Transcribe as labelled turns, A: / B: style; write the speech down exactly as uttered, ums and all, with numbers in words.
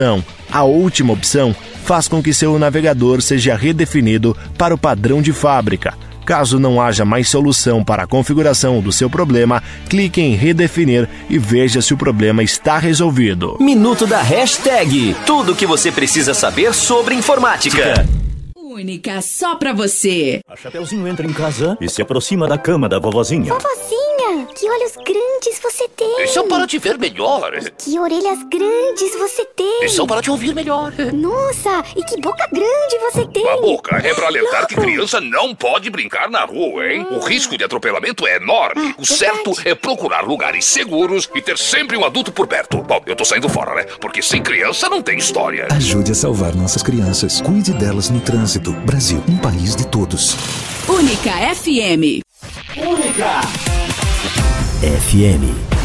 A: Não, a última opção faz com que seu navegador seja redefinido para o padrão de fábrica. Caso não haja mais solução para a configuração do seu problema, clique em redefinir e veja se o problema está resolvido.
B: Minuto da Hashtag. Tudo o que você precisa saber sobre informática.
C: Única, só pra você.
D: A Chapeuzinho entra em casa e se aproxima da cama da vovozinha.
E: Vovozinha, que olhos grandes você tem.
F: São para te ver melhor.
E: Que orelhas grandes você tem.
F: São para te ouvir melhor.
E: Nossa, e que boca grande você tem.
F: A boca é para alertar que criança não pode brincar na rua, hein? O risco de atropelamento é enorme. O certo é procurar lugares seguros e ter sempre um adulto por perto. Bom, eu tô saindo fora, né? Porque sem criança não tem história.
G: Ajude a salvar nossas crianças. Cuide delas no trânsito. Brasil, um país de todos.
C: Única F M.
B: Única F M.